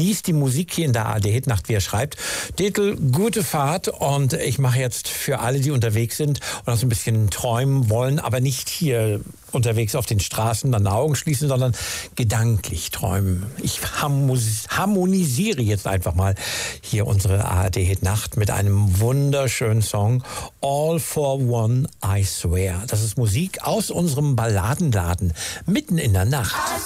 genießt die Musik hier in der ARD Hitnacht, wie er schreibt. Titel, gute Fahrt. Und ich mache jetzt für alle, die unterwegs sind und auch so ein bisschen träumen wollen, aber nicht hier unterwegs auf den Straßen dann Augen schließen, sondern gedanklich träumen. Ich harmonisiere jetzt einfach mal hier unsere ARD-Hit-Nacht mit einem wunderschönen Song, All for One, I Swear. Das ist Musik aus unserem Balladenladen mitten in der Nacht.